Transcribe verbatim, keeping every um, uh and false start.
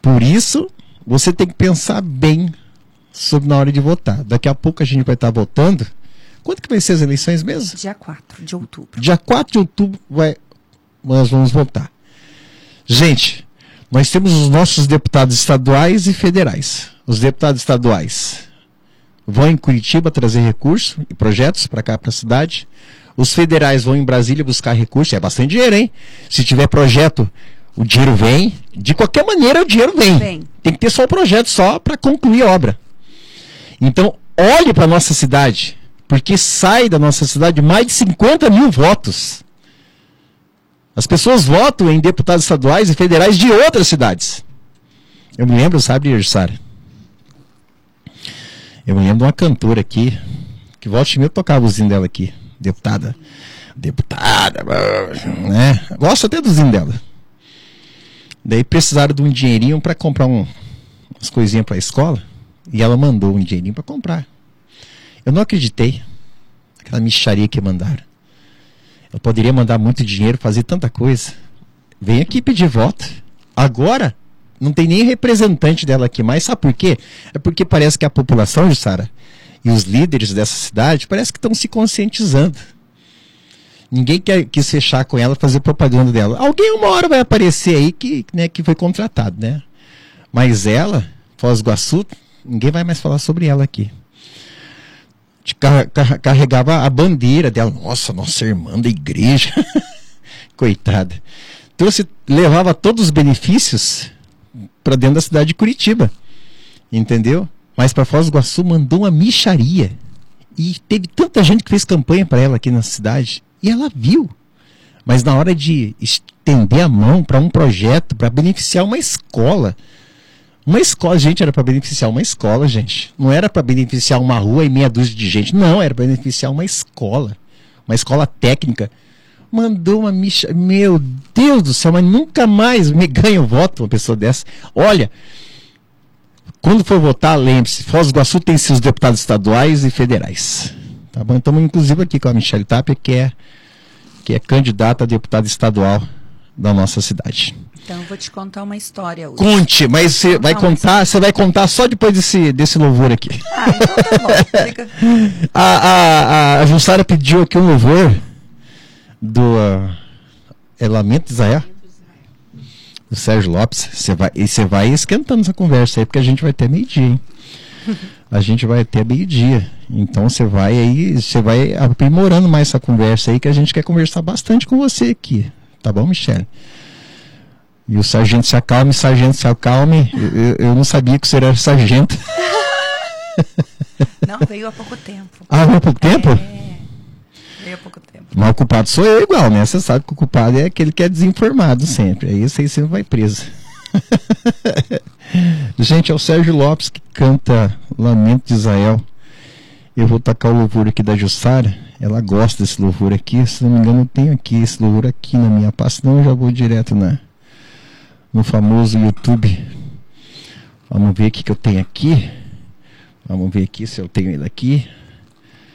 Por isso, você tem que pensar bem sobre na hora de votar. Daqui a pouco a gente vai estar votando. Quando que vai ser as eleições mesmo? Dia quatro de outubro. Dia quatro de outubro vai, nós vamos votar. Gente, nós temos os nossos deputados estaduais e federais. Os deputados estaduais vão em Curitiba trazer recursos e projetos para cá, para a cidade. Os federais vão em Brasília buscar recursos. É bastante dinheiro, hein? Se tiver projeto, o dinheiro vem. De qualquer maneira, o dinheiro vem. Vem. Tem que ter só o projeto só para concluir a obra. Então, olhe para a nossa cidade, porque sai da nossa cidade mais de cinquenta mil votos. As pessoas votam em deputados estaduais e federais de outras cidades. Eu me lembro, sabe, Jussara? Eu me lembro de uma cantora aqui, que volta e meia eu tocava o zinho dela aqui. Deputada. Deputada. Né? Gosto até do zinho dela. Daí precisaram de um dinheirinho para comprar um, umas coisinhas para a escola. E ela mandou um dinheirinho para comprar. Eu não acreditei. Aquela mixaria que mandaram. Eu poderia mandar muito dinheiro, fazer tanta coisa. Vem aqui pedir voto. Agora, não tem nem representante dela aqui mais. Sabe por quê? É porque parece que a população, Jussara, e os líderes dessa cidade, parece que estão se conscientizando. Ninguém quer, quis fechar com ela, fazer propaganda dela. Alguém uma hora vai aparecer aí que, né, que foi contratado, né? Mas ela, Foz do Iguaçu, ninguém vai mais falar sobre ela aqui. Car car carregava a bandeira dela. Nossa, nossa irmã da igreja. Coitada. Trouxe, levava todos os benefícios para dentro da cidade de Curitiba. Entendeu? Mas para Foz do Iguaçu mandou uma mixaria. E teve tanta gente que fez campanha para ela aqui na cidade. E ela viu. Mas na hora de estender a mão para um projeto, para beneficiar uma escola. Uma escola, gente, era para beneficiar uma escola, gente. Não era para beneficiar uma rua e meia dúzia de gente. Não, era para beneficiar uma escola. Uma escola técnica. Mandou uma micha... Meu Deus do céu, mas nunca mais me ganha o voto uma pessoa dessa. Olha, quando for votar, lembre-se, Foz do Iguaçu tem seus deputados estaduais e federais. Tá bom? Estamos inclusive aqui com a Michele Tapia, que é, que é candidata a deputada estadual da nossa cidade. Então eu vou te contar uma história hoje. Conte, mas você vai contar, você vai contar só depois desse, desse louvor aqui. Ah, então tá bom. Fica... a, a, a, a Jussara pediu aqui um louvor do uh, é Lamento de Israel, do Sérgio Lopes. Você vai, e você vai esquentando essa conversa aí, porque a gente vai até meio-dia, hein? A gente vai até meio-dia. Então você vai aí, você vai aprimorando mais essa conversa aí, que a gente quer conversar bastante com você aqui. Tá bom, Michele? E o sargento se acalme, sargento se acalme. Eu, eu, eu não sabia que você era sargento. Não, veio há pouco tempo. Ah, veio há pouco tempo? É, veio há pouco tempo. Mas o culpado sou eu igual, né? Você sabe que o culpado é aquele que é desinformado sempre. Aí esse aí sempre vai preso. Gente, é o Sérgio Lopes que canta Lamento de Israel. Eu vou tacar o louvor aqui da Jussara. Ela gosta desse louvor aqui. Se não me engano, eu tenho aqui esse louvor aqui na minha pasta. Senão eu já vou direto na, no famoso YouTube. Vamos ver o que, que eu tenho aqui. Vamos ver aqui se eu tenho ele aqui.